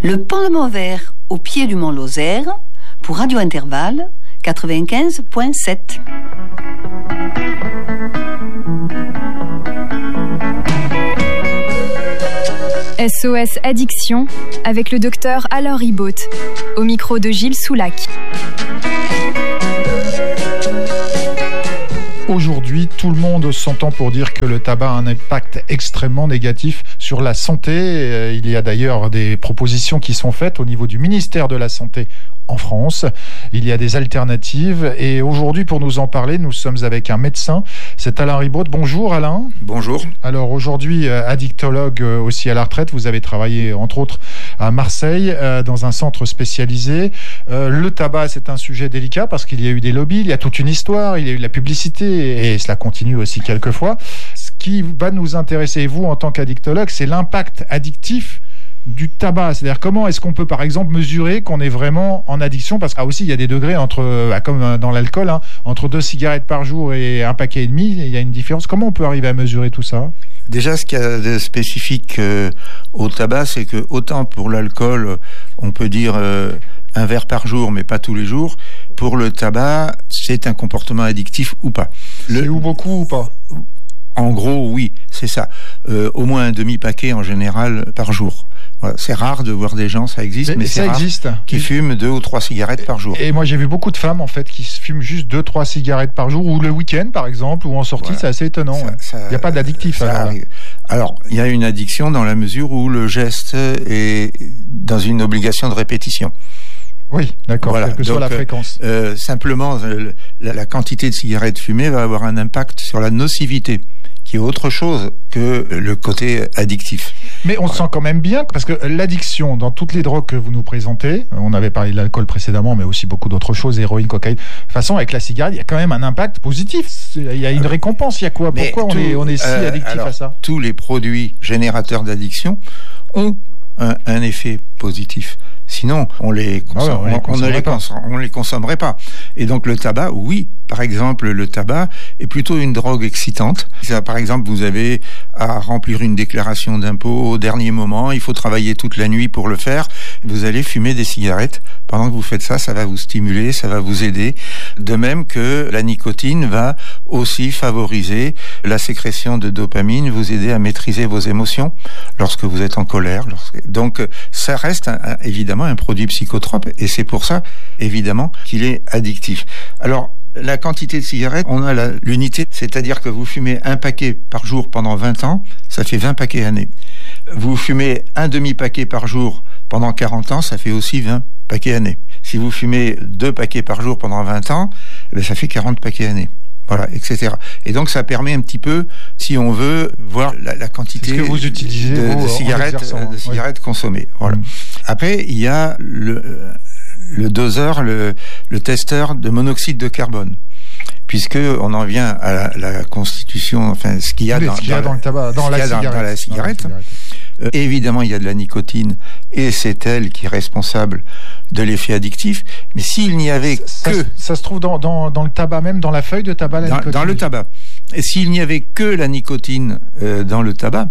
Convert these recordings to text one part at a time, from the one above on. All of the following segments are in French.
Le Parlement vert au pied du mont Lozère pour Radio Intervalle 95.7. SOS Addiction avec le docteur Alain Ribaut, au micro de Gilles Soulac. Aujourd'hui, tout le monde s'entend pour dire que le tabac a un impact extrêmement négatif sur la santé. Il y a d'ailleurs des propositions qui sont faites au niveau du ministère de la Santé en France. Il y a des alternatives. Et aujourd'hui, pour nous en parler, nous sommes avec un médecin. C'est Alain Ribaut. Bonjour Alain. Bonjour. Alors aujourd'hui, addictologue aussi à la retraite. Vous avez travaillé entre autres à Marseille dans un centre spécialisé. Le tabac, c'est un sujet délicat parce qu'il y a eu des lobbies, il y a toute une histoire, il y a eu de la publicité et cela continue aussi quelquefois. Ce qui va nous intéresser, vous en tant qu'addictologue, c'est l'impact addictif du tabac. C'est-à-dire comment est-ce qu'on peut par exemple mesurer qu'on est vraiment en addiction, parce qu'il y a des degrés entre, comme dans l'alcool, entre 2 cigarettes par jour et un paquet et demi, il y a une différence. Comment on peut arriver à mesurer tout ça ? Déjà, ce qu'il y a de spécifique au tabac, c'est que autant pour l'alcool, on peut dire un verre par jour, mais pas tous les jours. Pour le tabac, c'est un comportement addictif ou pas. C'est ou beaucoup ou pas ? En gros, oui, c'est ça. Au moins un demi-paquet en général par jour. Voilà, c'est rare de voir des gens, ça existe, mais c'est rare, qui fument 2 ou 3 cigarettes par jour. Et moi, j'ai vu beaucoup de femmes, en fait, qui fument juste 2-3 cigarettes par jour, ou le week-end, par exemple, ou en sortie, voilà. C'est assez étonnant. Il n'y a pas d'addictif. Alors, il y a une addiction dans la mesure où le geste est dans une obligation de répétition. Oui, d'accord, voilà. Quelle que soit la fréquence. Simplement, la quantité de cigarettes fumées va avoir un impact sur la nocivité, qui est autre chose que le côté addictif. Mais on se sent quand même bien, parce que l'addiction, dans toutes les drogues que vous nous présentez, on avait parlé de l'alcool précédemment, mais aussi beaucoup d'autres choses, héroïne, cocaïne, de toute façon, avec la cigarette, il y a quand même un impact positif. Il y a une récompense, il y a quoi ? Pourquoi on est si addictif à ça ? Tous les produits générateurs d'addiction ont un effet positif. Sinon, on ne les consommerait pas. Et donc le tabac, oui, par exemple, le tabac est plutôt une drogue excitante. Par exemple, vous avez à remplir une déclaration d'impôt au dernier moment, il faut travailler toute la nuit pour le faire. Vous allez fumer des cigarettes. Pendant que vous faites ça, ça va vous stimuler, ça va vous aider. De même que la nicotine va aussi favoriser la sécrétion de dopamine, vous aider à maîtriser vos émotions lorsque vous êtes en colère. Donc, ça reste évidemment un produit psychotrope et c'est pour ça, évidemment, qu'il est addictif. Alors, la quantité de cigarettes, on a l'unité, c'est-à-dire que vous fumez un paquet par jour pendant 20 ans, ça fait 20 paquets années. Vous fumez un demi-paquet par jour pendant 40 ans, ça fait aussi 20 paquets années. Si vous fumez 2 paquets par jour pendant 20 ans, ça fait 40 paquets années. Voilà, etc. Et donc, ça permet un petit peu, si on veut, voir la quantité que vous utilisez, de cigarettes consommées. Voilà. Après, il y a le doseur, le testeur de monoxyde de carbone. Puisque on en vient à la constitution, enfin, ce qu'il y a dans le tabac, dans la cigarette. Évidemment, il y a de la nicotine et c'est elle qui est responsable de l'effet addictif. Mais s'il n'y avait ça se trouve dans le tabac même, dans la feuille de tabac, la nicotine. Dans le tabac. Et s'il n'y avait que la nicotine dans le tabac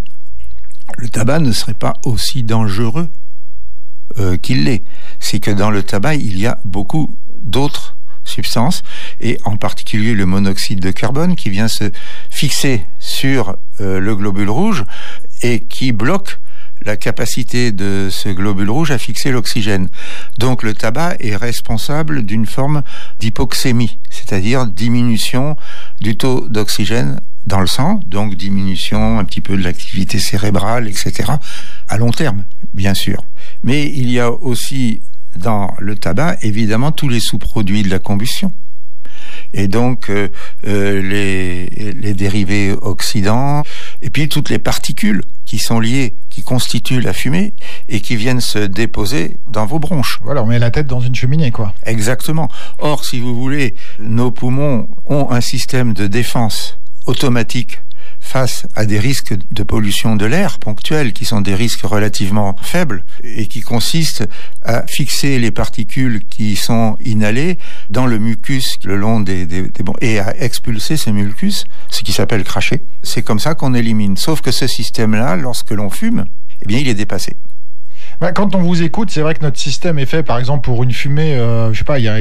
ne serait pas aussi dangereux qu'il l'est. C'est que dans le tabac, il y a beaucoup d'autres substances, et en particulier le monoxyde de carbone qui vient se fixer sur le globule rouge et qui bloque la capacité de ce globule rouge à fixer l'oxygène. Donc le tabac est responsable d'une forme d'hypoxémie, c'est-à-dire diminution du taux d'oxygène dans le sang, donc diminution un petit peu de l'activité cérébrale, etc., à long terme, bien sûr. Mais il y a aussi dans le tabac, évidemment, tous les sous-produits de la combustion. Et donc, les dérivés oxydants, et puis toutes les particules qui sont liées, qui constituent la fumée, et qui viennent se déposer dans vos bronches. Voilà, on met la tête dans une cheminée, quoi. Exactement. Or, si vous voulez, nos poumons ont un système de défense automatique face à des risques de pollution de l'air ponctuels, qui sont des risques relativement faibles et qui consistent à fixer les particules qui sont inhalées dans le mucus le long des et à expulser ce mucus, ce qui s'appelle cracher. C'est comme ça qu'on élimine. Sauf que ce système-là, lorsque l'on fume, eh bien, il est dépassé. Quand on vous écoute, c'est vrai que notre système est fait, par exemple, pour une fumée, je sais pas, il y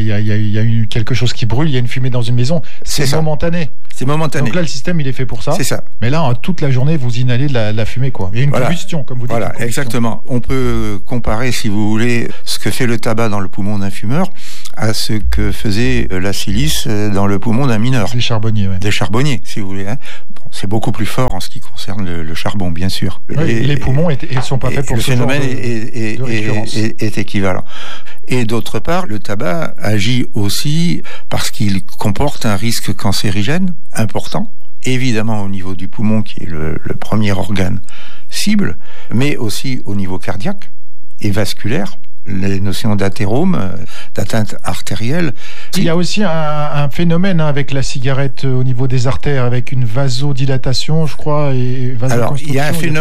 a quelque chose qui brûle, il y a une fumée dans une maison, c'est momentané. C'est momentané. Donc là, le système, il est fait pour ça. C'est ça. Mais là, toute la journée, vous inhalez de la fumée, quoi. Il y a une combustion, comme vous dites. Voilà, exactement. On peut comparer, si vous voulez, ce que fait le tabac dans le poumon d'un fumeur à ce que faisait la silice dans le poumon d'un mineur. Des charbonniers, ouais. Des charbonniers, si vous voulez. Hein. Bon, c'est beaucoup plus fort en ce qui concerne le charbon, bien sûr. Oui, les poumons ne sont pas faits pour ce genre de récurrence. est équivalent. Et d'autre part, le tabac agit aussi parce qu'il comporte un risque cancérigène important, évidemment au niveau du poumon qui est le premier organe cible, mais aussi au niveau cardiaque et vasculaire. Les notions d'athérome, d'atteinte artérielle. Il y a aussi un phénomène avec la cigarette au niveau des artères, avec une vasodilatation, je crois, et vasoconstriction. Alors, il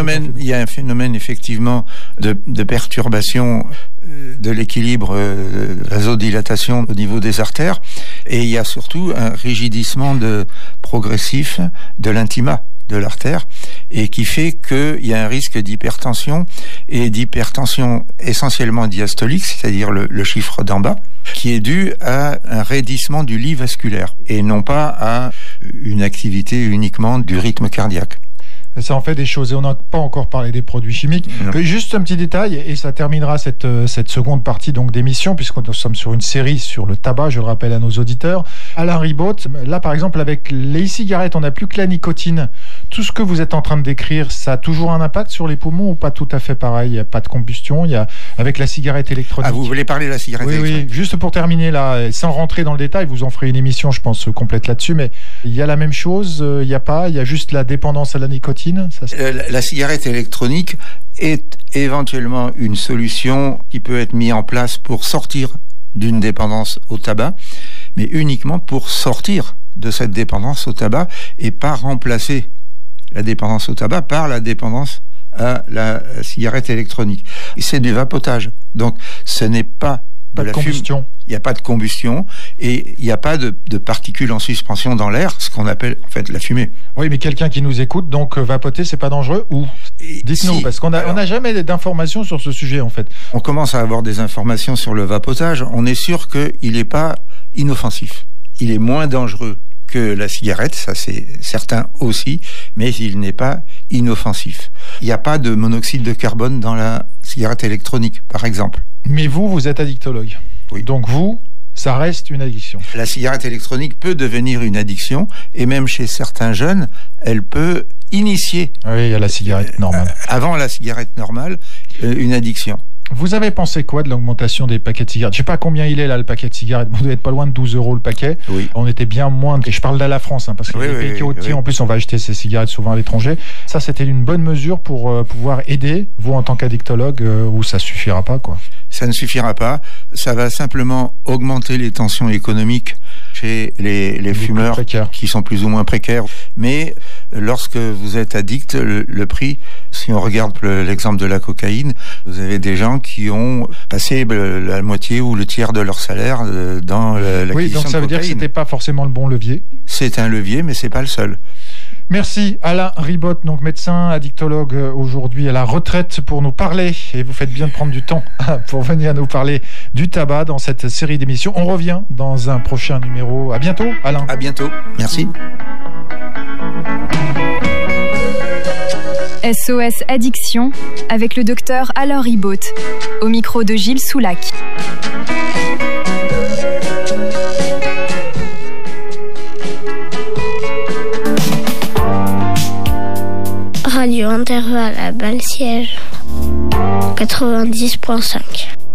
y a un phénomène effectivement de perturbation de l'équilibre vasodilatation au niveau des artères, et il y a surtout un rigidissement progressif de l'intima de l'artère, et qui fait qu'il y a un risque d'hypertension, et d'hypertension essentiellement diastolique, c'est-à-dire le chiffre d'en bas, qui est dû à un raidissement du lit vasculaire, et non pas à une activité uniquement du rythme cardiaque. Ça en fait des choses, et on n'a pas encore parlé des produits chimiques. Juste un petit détail, et ça terminera cette seconde partie donc d'émission, puisque nous sommes sur une série sur le tabac, je le rappelle à nos auditeurs. Alain Ribaute, là par exemple avec les cigarettes, on n'a plus que la nicotine. Tout ce que vous êtes en train de décrire, ça a toujours un impact sur les poumons ou pas tout à fait pareil? Il n'y a pas de combustion, avec la cigarette électronique. Ah, vous voulez parler de la cigarette électronique? Oui, juste pour terminer là, sans rentrer dans le détail, vous en ferez une émission, je pense, complète là-dessus, mais il y a la même chose, il y a juste la dépendance à la nicotine. La cigarette électronique est éventuellement une solution qui peut être mise en place pour sortir d'une dépendance au tabac, mais uniquement pour sortir de cette dépendance au tabac et pas remplacer la dépendance au tabac par la dépendance à la cigarette électronique. Et c'est du vapotage. Donc ce n'est pas de combustion. Il n'y a pas de combustion et il n'y a pas de particules en suspension dans l'air, ce qu'on appelle en fait la fumée. Oui, mais quelqu'un qui nous écoute, donc vapoter, c'est pas dangereux ou? Dites-nous, parce qu'on n'a jamais d'informations sur ce sujet en fait. On commence à avoir des informations sur le vapotage. On est sûr qu'il n'est pas inoffensif. Il est moins dangereux que la cigarette, ça c'est certain aussi, mais il n'est pas inoffensif. Il n'y a pas de monoxyde de carbone dans la cigarette électronique, par exemple. Mais vous êtes addictologue. Oui. Donc ça reste une addiction. La cigarette électronique peut devenir une addiction, et même chez certains jeunes, elle peut initier. Oui, il y a la cigarette normale. Avant la cigarette normale, une addiction. Vous avez pensé quoi de l'augmentation des paquets de cigarettes? Je sais pas combien il est là le paquet de cigarettes. Vous devez être pas loin de 12 € le paquet. Oui. On était bien moins. Et je parle de la France, parce que les pays qui en plus on va acheter ces cigarettes souvent à l'étranger. Ça, c'était une bonne mesure pour pouvoir aider vous en tant qu'addictologue, ou ça suffira pas quoi? Ça ne suffira pas. Ça va simplement augmenter les tensions économiques chez les fumeurs qui sont plus ou moins précaires. Mais lorsque vous êtes addict, le prix, si on regarde l'exemple de la cocaïne, vous avez des gens qui ont passé la moitié ou le tiers de leur salaire dans l'acquisition de cocaïne. Oui, donc ça veut dire que c'était pas forcément le bon levier. C'est un levier, mais c'est pas le seul. Merci Alain Ribaute, donc médecin addictologue aujourd'hui à la retraite, pour nous parler, et vous faites bien de prendre du temps pour venir nous parler du tabac dans cette série d'émissions. On revient dans un prochain numéro. À bientôt Alain. À bientôt, merci. SOS Addiction avec le docteur Alain Ribaute, au micro de Gilles Soulac. Radio Intervalle à Bal-Siège 90.5.